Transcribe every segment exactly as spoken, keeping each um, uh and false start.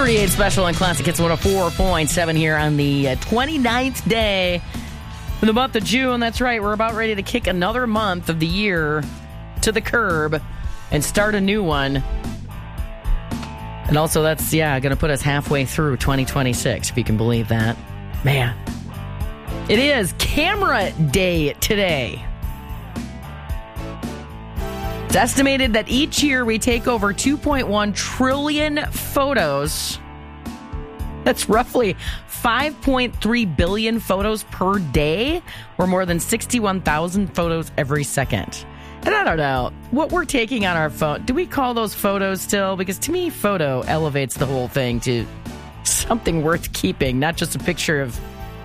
thirty-eight special and Classic Hits one oh four point seven here on the uh, twenty-ninth day of the month of June. That's right, we're about ready to kick another month of the year to the curb and start a new one. And also that's, yeah, going to put us halfway through twenty twenty-six, if you can believe that. Man. It is Camera Day today. It's estimated that each year we take over two point one trillion photos. That's roughly five point three billion photos per day, or more than sixty-one thousand photos every second. And I don't know, what we're taking on our phone, do we call those photos still? Because to me, photo elevates the whole thing to something worth keeping, not just a picture of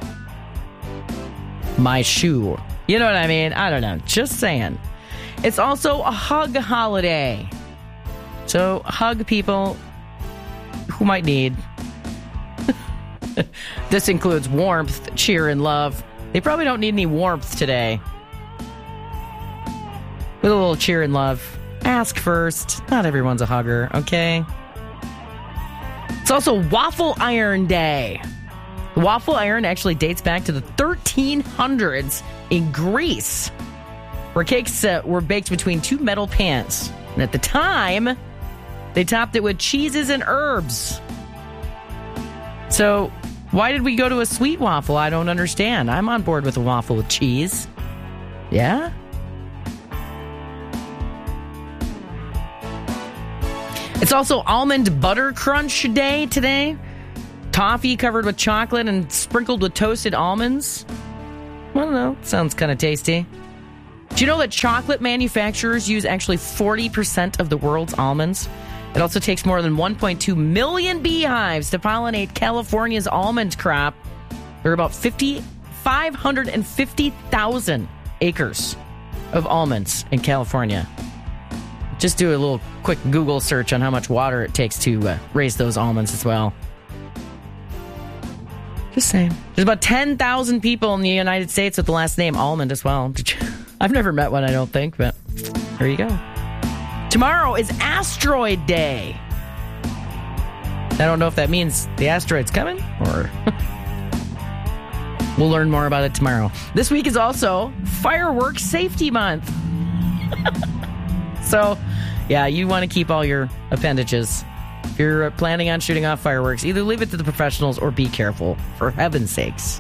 my shoe. You know what I mean? I don't know, just saying. It's also a hug holiday. So hug people who might need. This includes warmth, cheer, and love. They probably don't need any warmth today. With a little cheer and love. Ask first. Not everyone's a hugger, okay? It's also Waffle Iron Day. The waffle iron actually dates back to the thirteen hundreds in Greece, where cakes uh, were baked between two metal pans. And at the time, they topped it with cheeses and herbs. So, why did we go to a sweet waffle? I don't understand. I'm on board with a waffle with cheese. Yeah? It's also Almond Butter Crunch Day today. Toffee covered with chocolate and sprinkled with toasted almonds. I don't know. Sounds kind of tasty. Do you know that chocolate manufacturers use actually forty percent of the world's almonds? It also takes more than one point two million beehives to pollinate California's almond crop. There are about five hundred fifty thousand acres of almonds in California. Just do a little quick Google search on how much water it takes to uh, raise those almonds as well. Just saying. There's about ten thousand people in the United States with the last name Almond as well. I've never met one, I don't think, but there you go. Tomorrow is Asteroid Day. I don't know if that means the asteroid's coming, or we'll learn more about it tomorrow. This week is also Fireworks Safety Month. So, yeah, you want to keep all your appendages. If you're planning on shooting off fireworks, either leave it to the professionals or be careful, for heaven's sakes.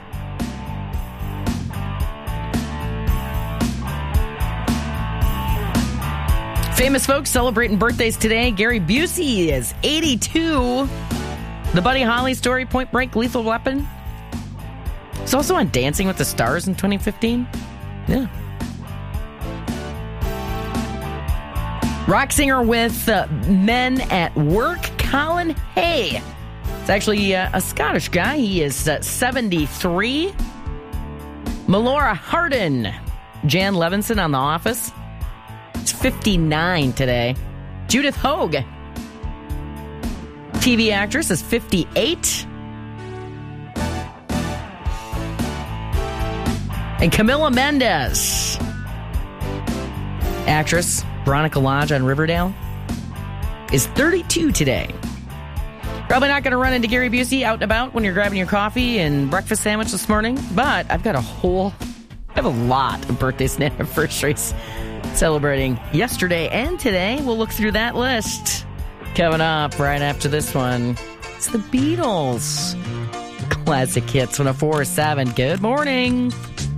Famous folks celebrating birthdays today. Gary Busey is eighty-two. The Buddy Holly story, Point Break, Lethal Weapon. He's also on Dancing with the Stars in twenty fifteen. Yeah. Rock singer with uh, Men at Work, Colin Hay. It's actually uh, a Scottish guy. He is uh, seventy-three. Melora Hardin. Jan Levinson on The Office. It's fifty-nine today. Judith Hogue. T V actress is fifty-eight. And Camila Mendes. Actress. Veronica Lodge on Riverdale is thirty-two today. Probably not going to run into Gary Busey out and about when you're grabbing your coffee and breakfast sandwich this morning, but I've got a whole, I have a lot of birthdays and anniversaries celebrating yesterday and today. We'll look through that list coming up right after this one. It's the Beatles. Classic Hits one oh four point seven. Good morning.